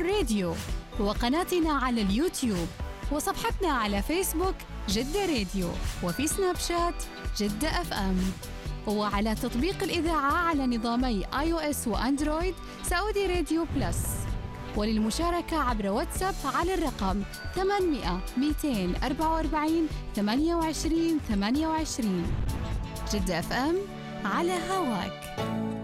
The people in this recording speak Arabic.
راديو، وقناتنا على اليوتيوب، وصفحتنا على فيسبوك جدة راديو، وفي سناب شات جدة اف ام، وعلى تطبيق الإذاعة على نظامي iOS وأندرويد سعودي راديو بلس. وللمشاركة عبر واتساب على الرقم 800 244 28 28. جدة اف ام على هواك.